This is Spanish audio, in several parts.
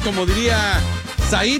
como diría Said,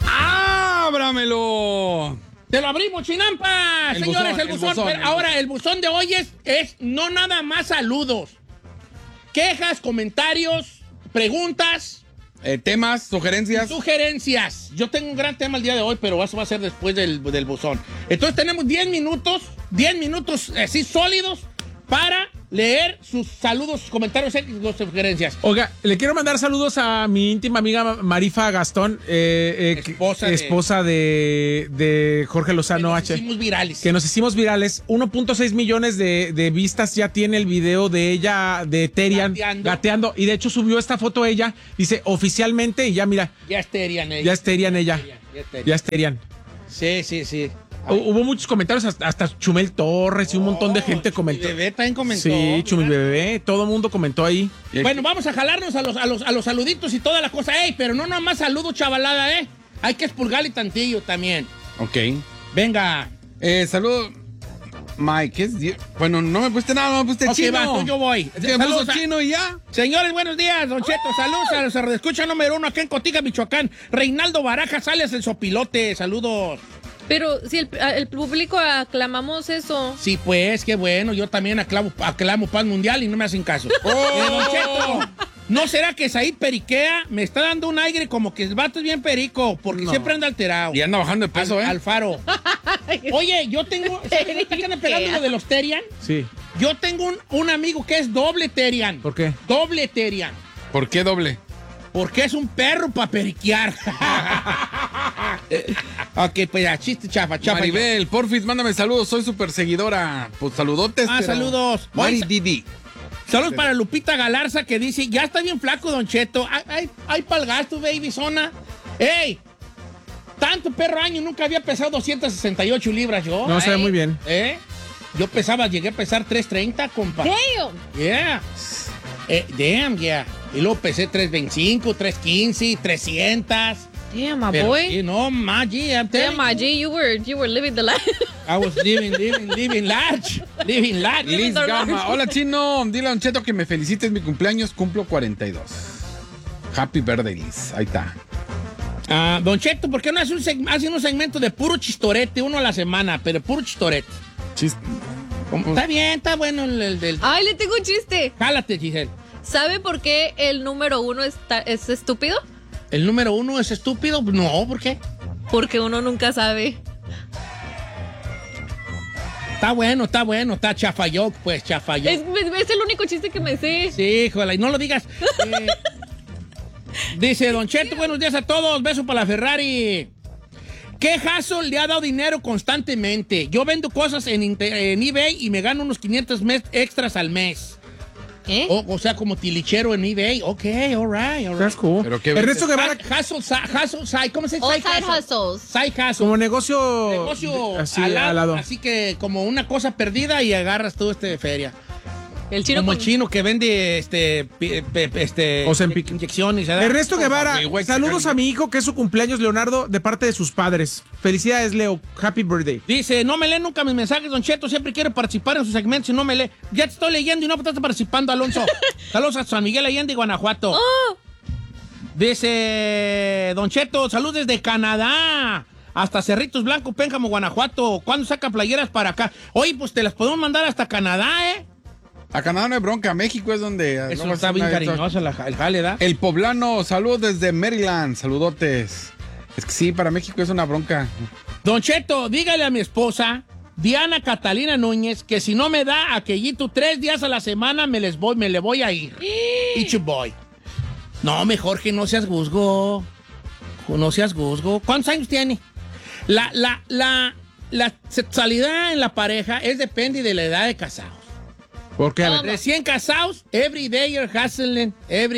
¡ábramelo! ¡Te lo abrimos, chinampa! Señores, el buzón. Pero ahora, el buzón de hoy es no nada más saludos. Quejas, comentarios, preguntas. Temas, sugerencias. Sugerencias. Yo tengo un gran tema el día de hoy, pero eso va a ser después del buzón. Entonces tenemos 10 minutos así sólidos para leer sus saludos, sus comentarios, sus sugerencias. Oiga, le quiero mandar saludos a mi íntima amiga Marifa Gastón, esposa de Jorge Lozano H. Que nos hicimos virales. 1.6 millones de vistas ya tiene el video de ella, de Terian, gateando. Y de hecho subió esta foto ella. Dice oficialmente, y ya mira. Ya es Terian ella. Ya es Terian ella. Ya es Terian. Sí. Hubo muchos comentarios, hasta Chumel Torres y un montón de gente comentó. Chumel Bebé también comentó. Sí, Chumel Bebé, todo el mundo comentó ahí. Bueno, vamos a jalarnos a los saluditos y toda la cosa. ¡Ey! Pero no nada más saludo, chavalada, ¿eh? Hay que expulgarle tantillo también. Ok. Venga. Saludo. Mike, bueno, no me pusiste nada, me pusiste chino. Va, yo voy. Te puso chino y ya. Señores, buenos días, Don Cheto. Saludos a los escucha número 1 acá en Cotiga, Michoacán. Reinaldo Barajas, alias el Sopilote. Saludos. Pero si el público aclamamos eso. Sí, pues, qué bueno. Yo también aclamo paz mundial y no me hacen caso. Don Cheto, ¿no será que Said periquea? Me está dando un aire como que el vato es bien perico, porque siempre anda alterado. Y anda bajando de peso, Al faro. Oye, yo tengo... ¿Están pegando lo de los Terian? Sí. Yo tengo un amigo que es doble Terian. ¿Por qué? Doble Terian. ¿Por qué doble? Porque es un perro para periquear. Ok, pues ya, chiste chafa. Maribel, porfis, mándame saludos, soy súper seguidora. Pues saludotes. Saludos. Mari Didi. Saludos para Lupita Galarza que dice, ya está bien flaco, Don Cheto. Ay, pa'l gasto, baby, zona. ¡Ey! Tanto perro año, nunca había pesado 268 libras yo. No, se ve muy bien. Yo llegué a pesar 330, compa. Damn. Yeah. Yeah. Y luego pesé 325, 315, 300. Damn, my boy. No, Maggie, I'm telling Damn, my G, you were living the life. I was living large. Living large. Liz Gama. Hola, Chino. Dile a Don Cheto que me felicites mi cumpleaños. Cumplo 42. Happy birthday, Liz. Ahí está. Don Cheto, ¿por qué no hace un segmento de puro chistorete, uno a la semana, pero puro chistorete? Está bien, está bueno el del... Ay, le tengo un chiste. Jálate, Giselle. ¿Sabe por qué el número 1 es estúpido? ¿El número 1 es estúpido? No, ¿por qué? Porque uno nunca sabe. Está bueno, está chafayoc, pues, chafayoc. Es el único chiste que me sé. Sí, híjole, y no lo digas. Dice Don Cheto, buenos días a todos, beso para la Ferrari. ¿Qué Hassel le ha dado dinero constantemente? Yo vendo cosas en eBay y me gano unos 500 extras al mes. ¿Eh? O sea, como tilichero en eBay. Ok, all right. That's cool. ¿Pero qué Ernesto Guevara. Hustle, ¿cómo se dice? Side hustles. Side hustle. Como negocio así, al lado. Así que como una cosa perdida y agarras todo de feria. El chino como el chino que vende Ozempic. inyecciones. Ernesto Guevara, saludos a mi hijo que es su cumpleaños, Leonardo, de parte de sus padres. Felicidades, Leo. Happy birthday. Dice, no me lee nunca mis mensajes, Don Cheto. Siempre quiero participar en sus segmentos y no me lee. Ya te estoy leyendo y no estás participando, Alonso. Saludos a San Miguel Allende y Guanajuato. Oh. Dice, Don Cheto, saludos desde Canadá. Hasta Cerritos Blanco, Pénjamo, Guanajuato. ¿Cuándo saca playeras para acá? Oye, pues te las podemos mandar hasta Canadá, ¿eh? A Canadá no hay bronca, México es donde... Eso está bien cariñoso el jale, ¿da? El poblano, saludos desde Maryland, saludotes. Es que sí, para México es una bronca. Don Cheto, dígale a mi esposa, Diana Catalina Núñez, que si no me da aquellito 3 días a la semana, me le voy a ir. Each boy. No, mejor que no seas guzgo. No seas guzgo. ¿Cuántos años tiene? La sexualidad en la pareja depende de la edad de casados. ¿Por qué? Recién casados, every day you're hustling.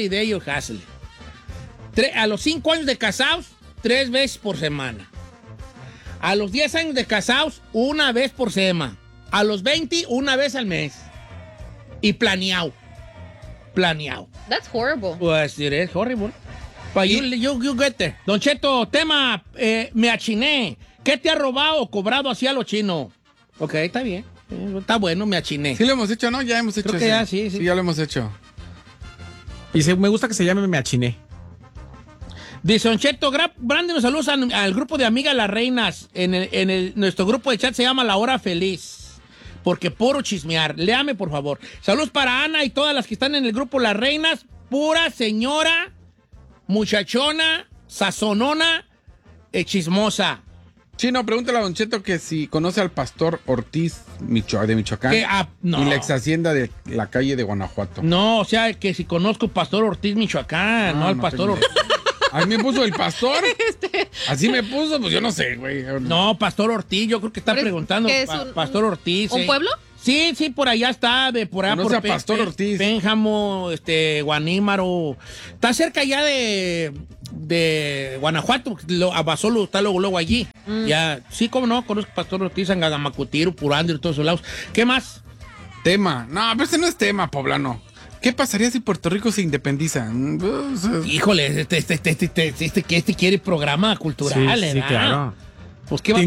A los 5 años de casados, 3 veces por semana. A los 10 años de casados, 1 vez por semana. A los 20, 1 vez al mes. Y planeado. That's horrible. Pues it is horrible. But you get there. Don Cheto, tema, me achiné. ¿Qué te ha robado o cobrado así a lo chino? Ok, está bien. Está bueno, me achiné. Sí lo hemos hecho, ¿no? Ya hemos hecho eso. Creo que ya, sí. Sí, ya lo hemos hecho. Y me gusta que se llame Me Achiné. Dice Don Cheto, Brandon, nos saludos al grupo de amigas Las Reinas. Nuestro grupo de chat se llama La Hora Feliz. Porque puro chismear. Léame, por favor. Saludos para Ana y todas las que están en el grupo Las Reinas. Pura señora, muchachona, sazonona, chismosa. Chino, pregúntale a Don Cheto que si conoce al pastor Ortiz de Michoacán. No. Y la ex hacienda de la calle de Guanajuato. No, o sea, que si conozco al pastor Ortiz Michoacán, no al pastor Ortiz. ¿A mí me puso el pastor? Así me puso, pues yo no sé, güey. No, pastor Ortiz, yo creo que está preguntando. ¿Qué es pastor Ortiz. ¿Un pueblo? Sí, por allá está, por allá por Pastor Ortiz. Pénjamo, Guanímaro. Está cerca ya de Guanajuato, Abasolo está luego allí. Ya, sí, cómo no, conozco a Pastor Ortiz, Angagamacutiro, Purandro y todos esos lados. ¿Qué más? Tema. No, pero ese no es tema, poblano. ¿Qué pasaría si Puerto Rico se independiza? Híjole, este quiere programa cultural, sí, ¿verdad? Claro. Pues, ¿qué va a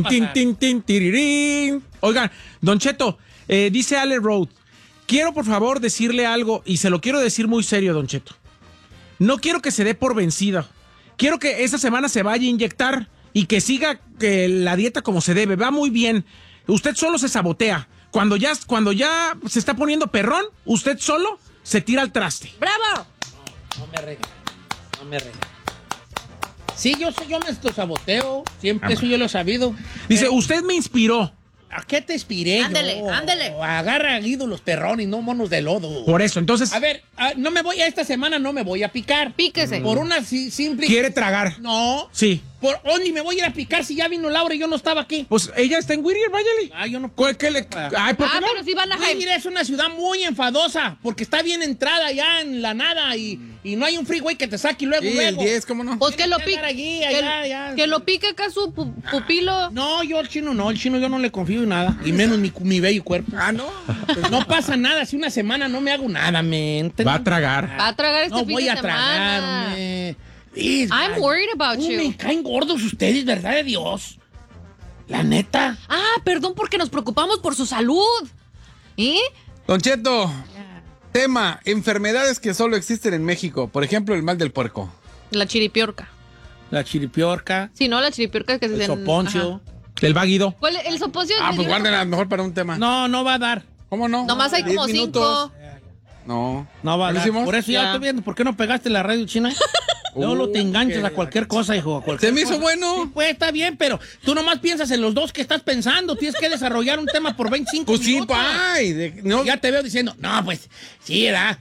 pasar? Oigan, Don Cheto, dice Ale Road, quiero por favor decirle algo, y se lo quiero decir muy serio, Don Cheto. No quiero que se dé por vencida. Quiero que esa semana se vaya a inyectar y que siga la dieta como se debe. Va muy bien. Usted solo se sabotea. Cuando ya se está poniendo perrón, usted solo se tira al traste. ¡Bravo! No me regues. Sí, yo me saboteo. Siempre eso yo lo he sabido. Dice, usted me inspiró. ¿A qué te inspiré? Ándele. Agarra ídolos perrones, no monos de lodo. Por eso, entonces... A ver, esta semana no me voy a picar. Píquese. Por una simple... ¿Quiere tragar? No. Sí. ¿Por dónde me voy a ir a picar si ya vino Laura y yo no estaba aquí? Pues ella está en Whittier, váyale. Yo no ¿Por puedo. qué le...? Ay, ¿por qué no? Pero si van a Whittier es una ciudad muy enfadosa porque está bien entrada ya en la nada y no hay un freeway que te saque luego. Sí, el 10, ¿cómo no? Pues que lo pique. Que lo pique acá su pupilo. No, el chino yo no le confío en nada. Y menos mi bello cuerpo. No. No pasa nada si una semana no me hago nada, mente. Va a tragar. Va a tragar No fin voy de a semana. tragarme. I'm worried about you. Me caen gordos ustedes, ¿verdad de Dios? La neta. Perdón porque nos preocupamos por su salud. ¿Y? Don Cheto, tema, enfermedades que solo existen en México. Por ejemplo, el mal del puerco. La chiripiorca. La chiripiorca. Sí, no, la chiripiorca que se El soponcio. El váguido. ¿Cuál es? El soponcio. Pues guárdenla mejor para un tema. No va a dar. ¿Cómo no? Nomás hay 10 como 5. minutos. No. No va a dar. Por eso ya estoy viendo. ¿Por qué no pegaste la radio china? Luego te enganchas a cualquier cosa, hijo. Se me hizo bueno. Sí, pues está bien, pero tú nomás piensas en los dos que estás pensando. Tienes que desarrollar un tema por 25 pues minutos. Pues sí, no. Ya te veo diciendo, no, pues, sí, ¿verdad?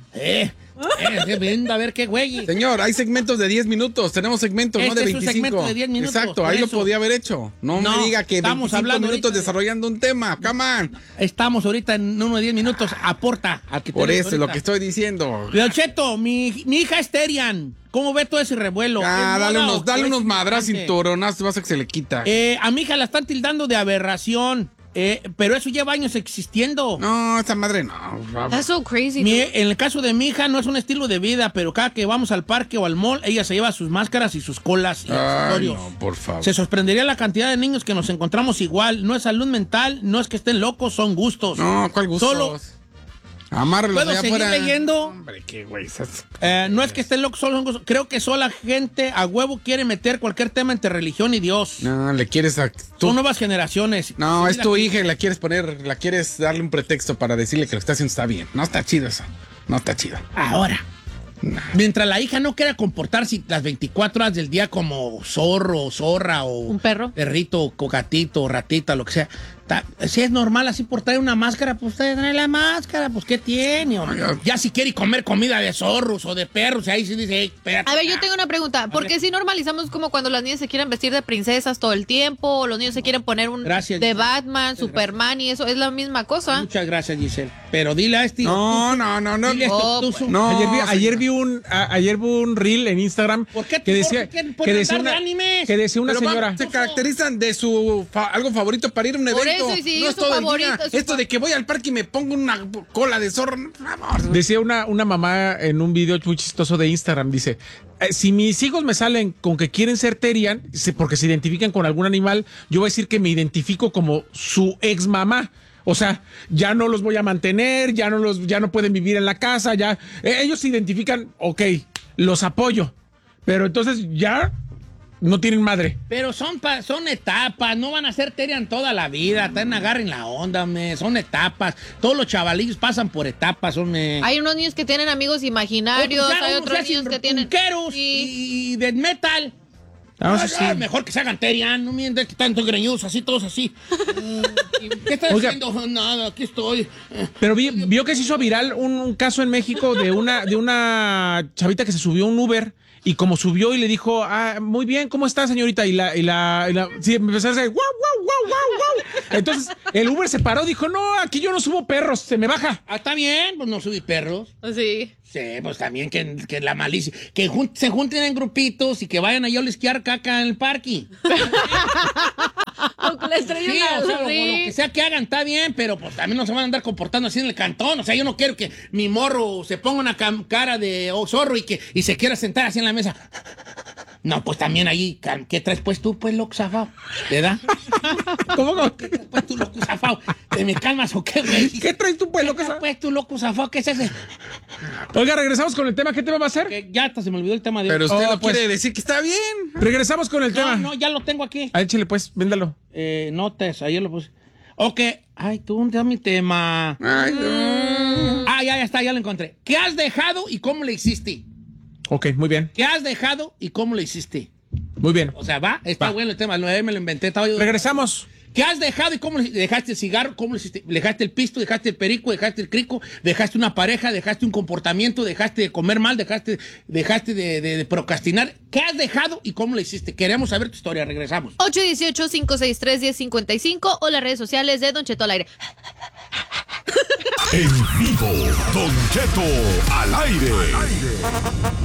A ver qué güey. Señor, hay segmentos de 10 minutos. Tenemos segmentos, no de 25. Es un segmento de 10 minutos. Exacto, ahí lo podía haber hecho. No me diga que 25 minutos desarrollando un tema. Come on. Estamos ahorita en uno de 10 minutos. Aporta al que te Por eso es lo que estoy diciendo. Don Cheto, mi hija es Terian. ¿Cómo ve todo ese revuelo? Dale unos madras cinturonazos, vas a que se le quita. A mi hija la están tildando de aberración. Pero eso lleva años existiendo. No, esa madre no. That's so crazy. En el caso de mi hija no es un estilo de vida, pero cada que vamos al parque o al mall, ella se lleva sus máscaras y sus colas y accesorios. No, por favor. Se sorprendería la cantidad de niños que nos encontramos igual. No es salud mental, no es que estén locos, son gustos. No, ¿cuál gustos? Solo... Amárralos ¿Puedo allá seguir afuera. leyendo? Hombre, qué güey. No es que estén locos, solo son gustos. Creo que sola gente a huevo quiere meter cualquier tema entre religión y Dios. No, le quieres Son nuevas generaciones. No, es tu hija y la quieres darle un pretexto para decirle que lo que está haciendo está bien. No está chido eso. No está chido. Ahora, mientras la hija no quiera comportarse las 24 horas del día como zorro, zorra o un perro, perrito, gatito, ratita, lo que sea. Si es normal así por traer una máscara, pues usted trae la máscara, pues ¿qué tiene? Ya si quiere comer comida de zorros o de perros, ahí sí dice, espérate. A ver, yo tengo una pregunta. ¿Por qué si normalizamos como cuando las niñas se quieren vestir de princesas todo el tiempo, o los niños se quieren poner de Batman, Superman y eso? Es la misma cosa. Muchas gracias, Giselle. Pero dile a este... No. Ayer vi un reel en Instagram que decía una señora... Se caracterizan de su algo favorito para ir a un evento. Eso, y sí, no es todo el día. Esto de que voy al parque y me pongo una cola de zorro. Decía una mamá en un video muy chistoso de Instagram, dice, si mis hijos me salen con que quieren ser Terian, porque se identifican con algún animal, yo voy a decir que me identifico como su ex mamá. O sea, ya no los voy a mantener, ya no pueden vivir en la casa, ya ellos se identifican, ok, los apoyo. Pero entonces ya, no tienen madre. Pero son etapas, no van a ser Terian toda la vida, agarren la onda, son etapas. Todos los chavalillos pasan por etapas, hombre. Hay unos niños que tienen amigos imaginarios, hay otros niños que tienen... y death metal. Sí. Mejor que se hagan Terian, no miren que tantos greñudos, así, todos así. ¿Qué estás haciendo? Nada, aquí estoy. Pero vio que se hizo viral un caso en México de una chavita que se subió a un Uber y como subió y le dijo, muy bien, ¿cómo está, señorita? Y sí, empezó a hacer guau, guau, guau, guau, guau. Entonces el Uber se paró, dijo, no, aquí yo no subo perros, se me baja. Está bien, pues no subí perros. Sí. Sí, pues también que la malicia, que se junten en grupitos y que vayan allá a esquiar caca en el parque. Lo ¿Cómo? ¿Qué traes pues tú, loco zafao? ¿Te me calmas o qué, güey? ¿Qué traes tú, pues, loco zafao? Pues tú, loco zafao, ¿qué es ese? Oiga, regresamos con el tema. ¿Qué tema va a ser? Que ya hasta se me olvidó el tema de hoy. Pero usted no quiere decir que está bien. Regresamos con el tema. No, ya lo tengo aquí. Échale, pues, véndalo. Notas, ayer lo puse. Ok. Ay, tú, ¿dónde está mi tema? Ay, no. Ya está, ya lo encontré. ¿Qué has dejado y cómo le hiciste? Ok, muy bien. ¿Qué has dejado y cómo le hiciste? Muy bien. O sea, está bueno el tema. Me lo inventé. Regresamos. ¿Qué has dejado y cómo le dejaste el cigarro? ¿Cómo le hiciste? ¿Dejaste el pisto? ¿Dejaste el perico? ¿Dejaste el crico? ¿Dejaste una pareja? ¿Dejaste un comportamiento? ¿Dejaste de comer mal? ¿Dejaste de procrastinar? ¿Qué has dejado y cómo le hiciste? Queremos saber tu historia. Regresamos. 818-563-1055 o las redes sociales de Don Cheto al aire. En vivo, Don Cheto al aire.